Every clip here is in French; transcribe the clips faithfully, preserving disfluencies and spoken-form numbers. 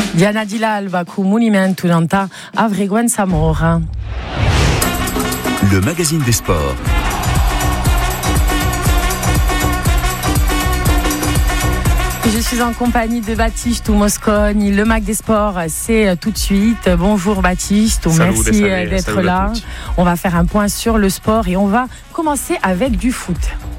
Diana Dilalba cu Munimentu Nanta Avreguenza Mora. Le magazine des sports. Je suis en compagnie de Baptiste Mosconi. Le Mag des Sports, c'est tout de suite. Bonjour Baptiste, merci salut, d'être salut là. On va faire un point sur le sport et on va commencer avec du foot.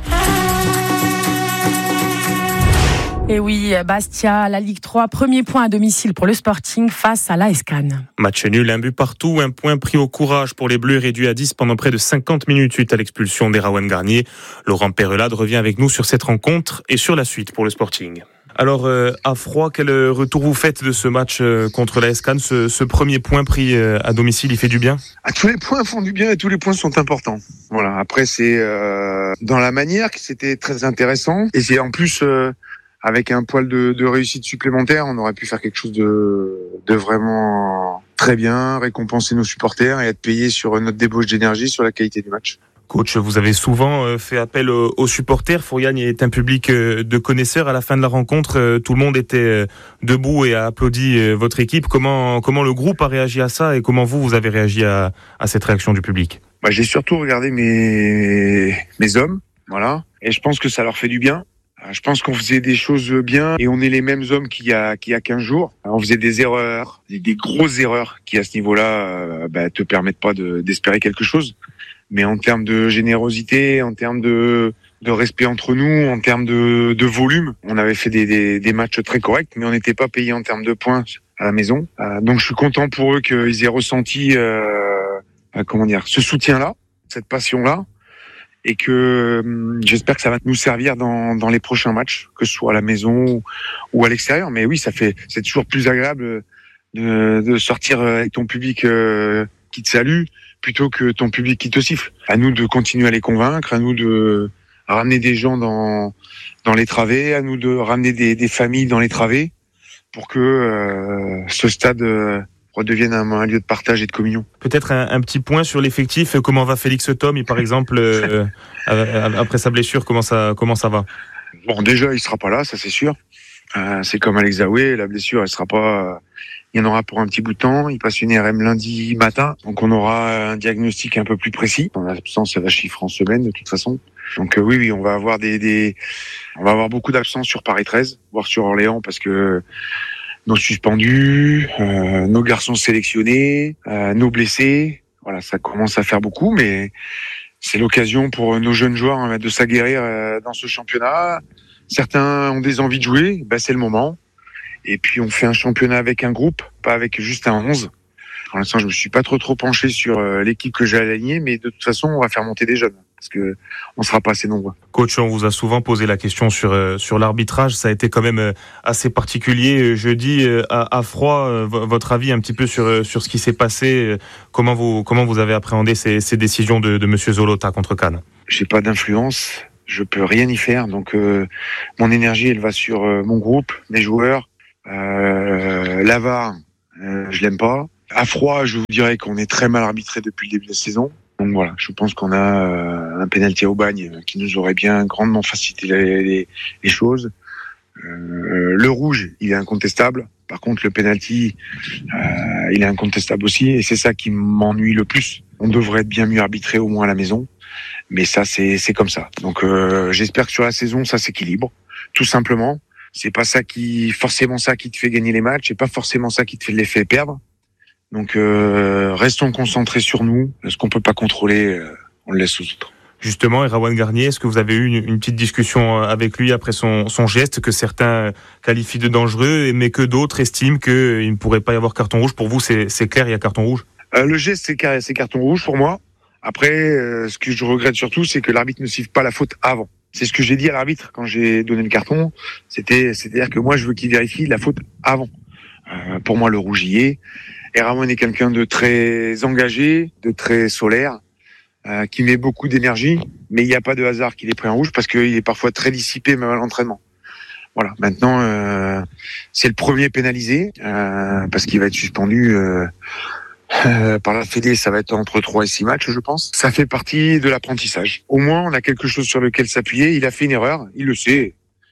Et oui, Bastia, la Ligue trois, premier point à domicile pour le Sporting face à l'A S Cannes. Match nul, un but partout, un point pris au courage pour les Bleus, réduit à dix pendant près de cinquante minutes suite à l'expulsion d'Erwan Garnier. Laurent Perrelade revient avec nous sur cette rencontre et sur la suite pour le Sporting. Alors, euh, à froid, quel retour vous faites de ce match euh, contre l'A S Cannes, ce, ce premier point pris euh, à domicile, il fait du bien ? Ah, tous les points font du bien et tous les points sont importants. Voilà. Après, c'est euh, dans la manière que c'était très intéressant et c'est en plus euh, avec un poil de, de réussite supplémentaire, on aurait pu faire quelque chose de, de vraiment très bien, récompenser nos supporters et être payé sur notre débauche d'énergie, sur la qualité du match. Coach, vous avez souvent fait appel aux supporters. Fouriane est un public de connaisseurs. À la fin de la rencontre, tout le monde était debout et a applaudi votre équipe. Comment, comment le groupe a réagi à ça et comment vous, vous avez réagi à, à cette réaction du public ? Bah, j'ai surtout regardé mes, mes hommes, voilà, et je pense que ça leur fait du bien. Je pense qu'on faisait des choses bien et on est les mêmes hommes qu'il y a, qu'il y a quinze jours. On faisait des erreurs, des, des grosses erreurs qui à ce niveau-là euh, bah, te permettent pas de, d'espérer quelque chose. Mais en termes de générosité, en termes de, de respect entre nous, en termes de, de volume, on avait fait des, des, des matchs très corrects, mais on n'était pas payé en termes de points à la maison. Euh, donc je suis content pour eux qu'ils aient ressenti euh, euh, comment dire, ce soutien-là, cette passion-là. Et que euh, j'espère que ça va nous servir dans, dans les prochains matchs, que ce soit à la maison ou, ou à l'extérieur. Mais oui, ça fait, c'est toujours plus agréable de, de sortir avec ton public euh, qui te salue plutôt que ton public qui te siffle. À nous de continuer à les convaincre, à nous de ramener des gens dans dans les travées, à nous de ramener des, des familles dans les travées pour que euh, ce stade euh, redevienne un, un lieu de partage et de communion. Peut-être un, un petit point sur l'effectif. Comment va Félix Thom, par exemple, euh, après sa blessure, comment ça, comment ça va ? Bon, déjà, il sera pas là, ça c'est sûr. Euh, c'est comme Alex Zaoué, la blessure, elle sera pas... Il y en aura pour un petit bout de temps. Il passe une R M lundi matin, donc on aura un diagnostic un peu plus précis. En l'absence, ça va chiffrer en semaine de toute façon. Donc euh, oui, oui, on va avoir des, des, on va avoir beaucoup d'absences sur Paris treize, voire sur Orléans, parce que nos suspendus, euh, nos garçons sélectionnés, euh, nos blessés, voilà, ça commence à faire beaucoup, mais c'est l'occasion pour nos jeunes joueurs hein, de s'aguerrir euh, dans ce championnat. Certains ont des envies de jouer, ben c'est le moment. Et puis on fait un championnat avec un groupe, pas avec juste un onze. Pour l'instant, je me suis pas trop trop penché sur euh, l'équipe que j'ai alignée, mais de toute façon, on va faire monter des jeunes parce que on sera pas assez nombreux. Coach, on vous a souvent posé la question sur euh, sur l'arbitrage. Ça a été quand même euh, assez particulier jeudi euh, à, à froid. Euh, votre avis un petit peu sur euh, sur ce qui s'est passé. Euh, comment vous comment vous avez appréhendé ces, ces décisions de, de Monsieur Zolota contre Cannes ? J'ai pas d'influence, je peux rien y faire. Donc euh, mon énergie, elle va sur euh, mon groupe, mes joueurs. Euh, la V A R, euh, je l'aime pas. À froid, je vous dirais qu'on est très mal arbitré depuis le début de la saison. Donc voilà, je pense qu'on a euh, un pénalty au bagne qui nous aurait bien grandement facilité les, les, les choses. Euh, le rouge, il est incontestable. Par contre, le pénalty, euh, il est incontestable aussi. Et c'est ça qui m'ennuie le plus. On devrait être bien mieux arbitré au moins à la maison. Mais ça, c'est, c'est comme ça. Donc euh, j'espère que sur la saison, ça s'équilibre. Tout simplement. C'est pas ça qui, forcément ça qui te fait gagner les matchs. C'est pas forcément ça qui te fait les fait perdre. Donc, euh, restons concentrés sur nous. Ce qu'on peut pas contrôler, euh, on le laisse aux autres. Justement, Erwan Garnier, est-ce que vous avez eu une, une petite discussion avec lui après son, son geste que certains qualifient de dangereux, mais que d'autres estiment qu'il ne pourrait pas y avoir carton rouge ? Pour vous, c'est, c'est clair, il y a carton rouge ? euh, Le geste, c'est, c'est carton rouge pour moi. Après, euh, ce que je regrette surtout, c'est que l'arbitre ne siffle pas la faute avant. C'est ce que j'ai dit à l'arbitre quand j'ai donné le carton. C'était, c'est-à-dire que moi, je veux qu'il vérifie la faute avant. Euh, pour moi, le rouge y est. Erwan est quelqu'un de très engagé, de très solaire, euh, qui met beaucoup d'énergie, mais il n'y a pas de hasard qu'il ait pris un rouge parce qu'il est parfois très dissipé même à l'entraînement. Voilà. Maintenant, euh, c'est le premier pénalisé euh, parce qu'il va être suspendu euh, euh, par la Fédé. Ça va être entre trois et six matchs, je pense. Ça fait partie de l'apprentissage. Au moins, on a quelque chose sur lequel s'appuyer. Il a fait une erreur, il le sait.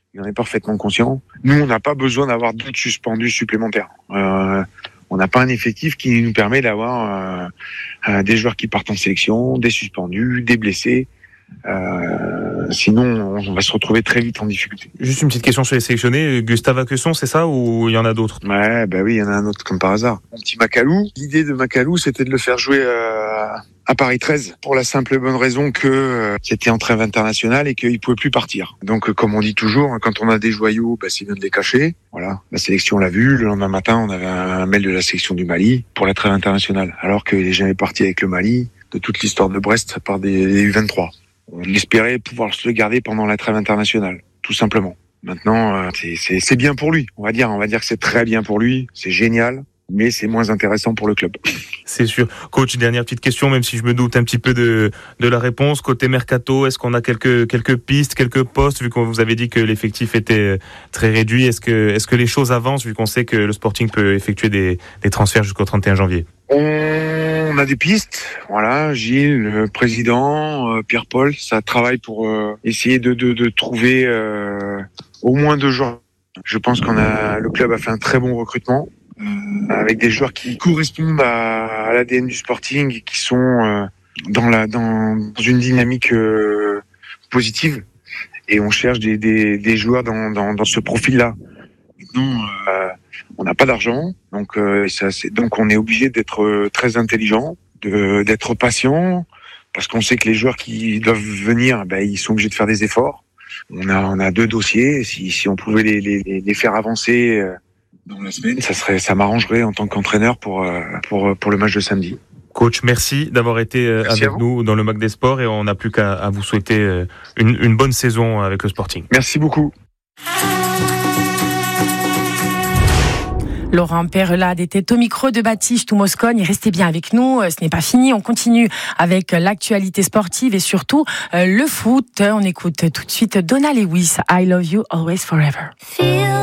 Il en est parfaitement conscient. Nous, on n'a pas besoin d'avoir d'autres suspendus supplémentaires. Euh, on n'a pas un effectif qui nous permet d'avoir euh, euh, des joueurs qui partent en sélection, des suspendus, des blessés. Euh, sinon, on va se retrouver très vite en difficulté. Juste une petite question sur les sélectionnés. Gustave Aquesson, c'est ça ou il y en a d'autres? Ouais, bah oui, il y en a un autre comme par hasard. Mon petit Macalou. L'idée de Macalou, c'était de le faire jouer euh, à Paris treize pour la simple et bonne raison que euh, c'était en trêve internationale et qu'il pouvait plus partir. Donc, euh, comme on dit toujours, quand on a des joyaux, bah, c'est bien de les cacher. Voilà, la sélection l'a vu. Le lendemain matin, on avait un mail de la sélection du Mali pour la trêve internationale, alors qu'il n'est jamais parti avec le Mali de toute l'histoire de Brest par des, des U vingt-trois. On espérait pouvoir se le garder pendant la trêve internationale, tout simplement. Maintenant, euh, c'est, c'est, c'est bien pour lui, on va dire. On va dire que c'est très bien pour lui, c'est génial, mais c'est moins intéressant pour le club. C'est sûr. Coach, dernière petite question, même si je me doute un petit peu de, de la réponse. Côté mercato, est-ce qu'on a quelques, quelques pistes, quelques postes, vu qu'on vous avait dit que l'effectif était très réduit? Est-ce que, est-ce que les choses avancent, vu qu'on sait que le Sporting peut effectuer des, des transferts jusqu'au trente et un janvier? On a des pistes, voilà. Gilles, le président, euh, Pierre-Paul, ça travaille pour euh, essayer de, de, de trouver euh, au moins deux joueurs. Je pense qu'on a, le club a fait un très bon recrutement euh, avec des joueurs qui correspondent à, à l'A D N du Sporting et qui sont euh, dans la dans une dynamique euh, positive. Et on cherche des, des, des joueurs dans, dans, dans ce profil-là. Maintenant, euh, on n'a pas d'argent, donc euh, ça, c'est, donc on est obligé d'être euh, très intelligent, de, d'être patient, parce qu'on sait que les joueurs qui doivent venir, ben, ils sont obligés de faire des efforts. On a, on a deux dossiers. Si, si on pouvait les, les, les faire avancer euh, dans la semaine, ça serait, ça m'arrangerait en tant qu'entraîneur pour, euh, pour, pour le match de samedi. Coach, merci d'avoir été merci avec nous dans le Mag des Sports et on n'a plus qu'à à vous souhaiter une, une bonne saison avec le Sporting. Merci beaucoup. Laurent Perelade était au micro de Baptiste Moscone. Restez bien avec nous, ce n'est pas fini. On continue avec l'actualité sportive et surtout le foot. On écoute tout de suite Donna Lewis, I Love You Always Forever.